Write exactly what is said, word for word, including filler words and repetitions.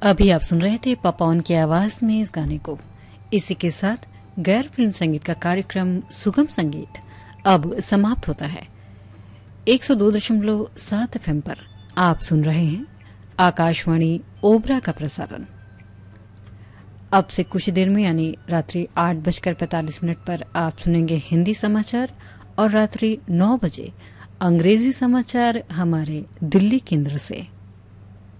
अभी आप सुन रहे थे पपौन की आवाज में इस गाने को। इसी के साथ गैर फिल्म संगीत का कार्यक्रम सुगम संगीत अब समाप्त होता है। एक सौ दो दशमलव सात एफ एम पर आप सुन रहे हैं आकाशवाणी ओबरा का प्रसारण। अब से कुछ देर में यानी रात्रि आठ बजकर पैंतालीस मिनट पर आप सुनेंगे हिंदी समाचार और रात्रि नौ बजे अंग्रेजी समाचार हमारे दिल्ली केंद्र से।